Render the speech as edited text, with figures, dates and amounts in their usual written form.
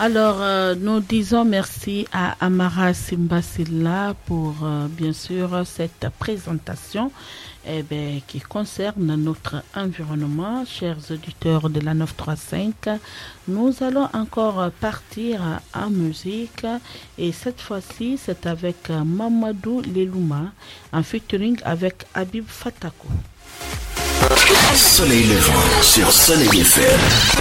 Alors, nous disons merci à Amara Simbasila pour, bien sûr, cette présentation qui concerne notre environnement. Chers auditeurs de la 935, nous allons encore partir en musique et cette fois-ci, c'est avec Mamadou Lelouma en featuring avec Habib Fatako. Soleil levant sur Soleil FM.